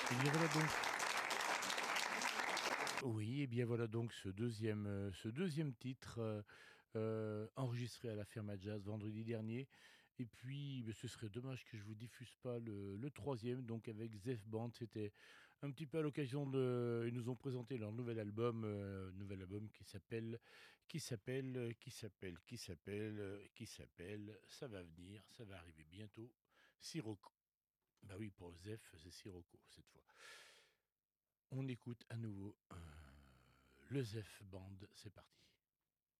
Et bien voilà donc oui, et bien voilà donc ce deuxième titre, enregistré à la Ferme à Jazz vendredi dernier. Et puis, ce serait dommage que je vous diffuse pas le 3e donc avec Zef Band. C'était un petit peu à l'occasion de ils nous ont présenté leur nouvel album qui s'appelle, ça va venir, ça va arriver bientôt, Sirocco. Bah oui, pour Zef, c'est Sirocco cette fois. On écoute à nouveau le Zef Band, c'est parti.